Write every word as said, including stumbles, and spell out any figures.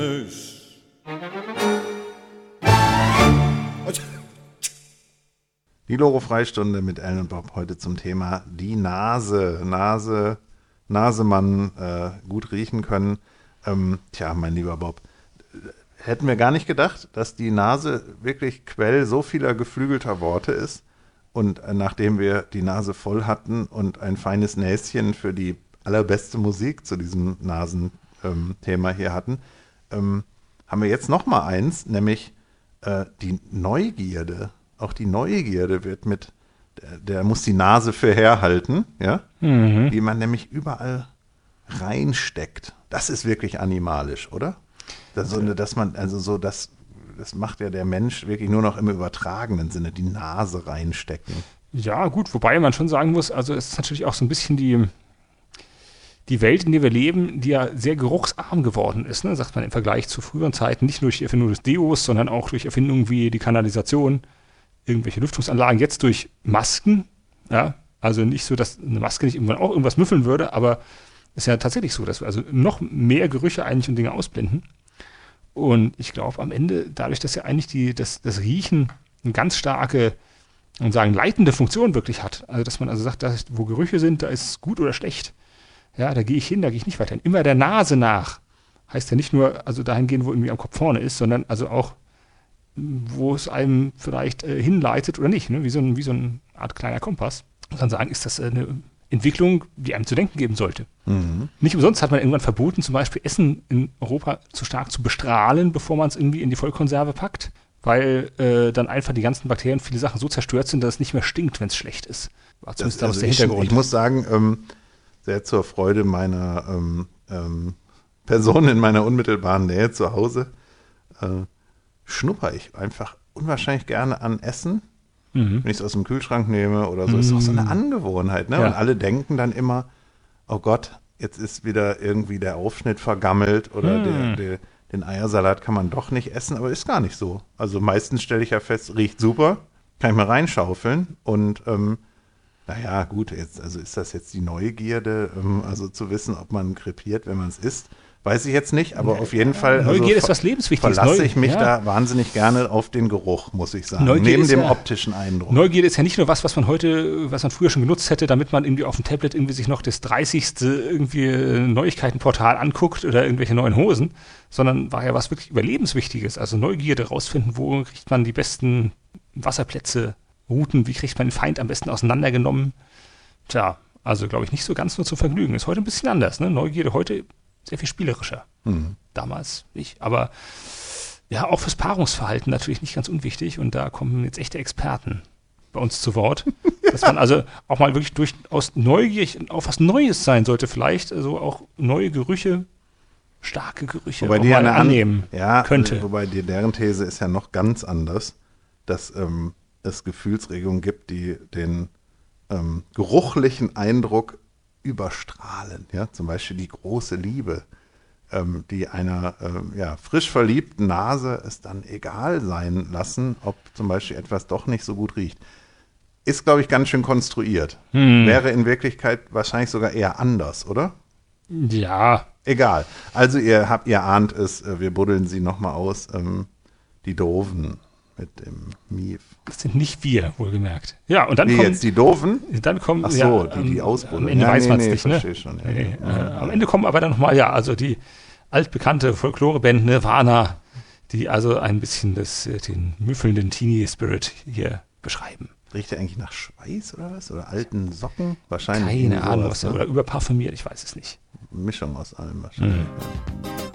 Die Loro-Freistunde mit Alan und Bob heute zum Thema die Nase. Nase, Nasemann, äh, gut riechen können. Ähm, tja, mein lieber Bob, hätten wir gar nicht gedacht, dass die Nase wirklich Quell so vieler geflügelter Worte ist. Und äh, nachdem wir die Nase voll hatten und ein feines Näschen für die allerbeste Musik zu diesem Nasenthema ähm, hier hatten, ähm, haben wir jetzt noch mal eins, nämlich äh, die Neugierde. Auch die Neugierde wird mit, der, der muss die Nase für herhalten, ja, mhm. die man nämlich überall reinsteckt. Das ist wirklich animalisch, oder? Das, so, dass man, also so, das, das macht ja der Mensch wirklich nur noch im übertragenen Sinne, die Nase reinstecken. Ja, gut, wobei man schon sagen muss, also es ist natürlich auch so ein bisschen die, die Welt, in der wir leben, die ja sehr geruchsarm geworden ist, ne? Sagt man im Vergleich zu früheren Zeiten, nicht nur durch die Erfindung des Deos, sondern auch durch Erfindungen wie die Kanalisation, irgendwelche Lüftungsanlagen, jetzt durch Masken, ja, also nicht so, dass eine Maske nicht irgendwann auch irgendwas müffeln würde, aber es ist ja tatsächlich so, dass wir also noch mehr Gerüche eigentlich und Dinge ausblenden. Und ich glaube, am Ende, dadurch, dass ja eigentlich die, das, das Riechen eine ganz starke und sagen leitende Funktion wirklich hat, also dass man also sagt, dass, wo Gerüche sind, da ist es gut oder schlecht. Ja, da gehe ich hin, da gehe ich nicht weiter hin. Immer der Nase nach. Heißt ja nicht nur, also dahin gehen, wo irgendwie am Kopf vorne ist, sondern also auch wo es einem vielleicht äh, hinleitet oder nicht, ne? wie, so ein, wie so eine Art kleiner Kompass. Und dann sagen, ist das äh, eine Entwicklung, die einem zu denken geben sollte. Mhm. Nicht umsonst hat man irgendwann verboten, zum Beispiel Essen in Europa zu stark zu bestrahlen, bevor man es irgendwie in die Vollkonserve packt, weil äh, dann einfach die ganzen Bakterien, viele Sachen so zerstört sind, dass es nicht mehr stinkt, wenn es schlecht ist. War zumindest das, also der ich, Hintergrund. Ich muss sagen, ähm, sehr zur Freude meiner ähm, ähm, Person in meiner unmittelbaren Nähe zu Hause, äh, schnupper ich einfach unwahrscheinlich gerne an Essen, mhm. wenn ich es aus dem Kühlschrank nehme oder so. Mhm. Ist auch so eine Angewohnheit, ne? Ja. Und alle denken dann immer, oh Gott, jetzt ist wieder irgendwie der Aufschnitt vergammelt oder mhm. der, der, den Eiersalat kann man doch nicht essen, aber ist gar nicht so. Also meistens stelle ich ja fest, riecht super, kann ich mal reinschaufeln und ähm, naja, gut, jetzt, also ist das jetzt die Neugierde, ähm, also zu wissen, ob man krepiert, wenn man es isst. Weiß ich jetzt nicht, aber auf jeden Fall Neugierde also, ist was Lebenswichtiges. Verlasse ich Neu- mich ja. da wahnsinnig gerne auf den Geruch, muss ich sagen. Neugierde Neben dem ja, optischen Eindruck. Neugierde ist ja nicht nur was, was man heute, was man früher schon genutzt hätte, damit man irgendwie auf dem Tablet irgendwie sich noch das dreißigste irgendwie Neuigkeitenportal anguckt oder irgendwelche neuen Hosen, sondern war ja was wirklich Überlebenswichtiges. Also Neugierde rausfinden, wo kriegt man die besten Wasserplätze, Routen, wie kriegt man den Feind am besten auseinandergenommen. Tja, also glaube ich nicht so ganz nur zum Vergnügen. Ist heute ein bisschen anders, ne? Neugierde heute sehr viel spielerischer. Mhm. Damals nicht. Aber ja, auch fürs Paarungsverhalten natürlich nicht ganz unwichtig. Und da kommen jetzt echte Experten bei uns zu Wort. Ja. Dass man also auch mal wirklich durchaus neugierig auf was Neues sein sollte. Vielleicht also auch neue Gerüche, starke Gerüche wobei auch die mal eine annehmen an, ja, könnte. Wobei die, deren These ist ja noch ganz anders, dass ähm, es Gefühlsregungen gibt, die den ähm, geruchlichen Eindruck überstrahlen, ja, zum Beispiel die große Liebe, ähm, die einer ähm, ja, frisch verliebten Nase es dann egal sein lassen, ob zum Beispiel etwas doch nicht so gut riecht. Ist, glaube ich, ganz schön konstruiert. Hm. Wäre in Wirklichkeit wahrscheinlich sogar eher anders, oder? Ja. Egal. Also ihr habt, ihr ahnt es, wir buddeln sie nochmal aus, ähm, die Doofen mit dem Mief. Das sind nicht wir, wohlgemerkt. Ja, und dann Wie kommen jetzt die Doofen? Dann kommen, Ach so, ja, die, die ausbuddeln. Am Ende ja, weiß nee, man es nee, nicht, ne? Verstehe schon. Ja, nee, ja. Äh, am Ende kommen aber dann nochmal, ja, also die altbekannte Folkloreband Nirvana, die also ein bisschen das, den müffelnden Teenie-Spirit hier beschreiben. Riecht der eigentlich nach Schweiß oder was? Oder alten Socken? Wahrscheinlich. Keine Ahnung, was, ne? oder überparfümiert, ich weiß es nicht. Mischung aus allem wahrscheinlich. Mhm. Ja.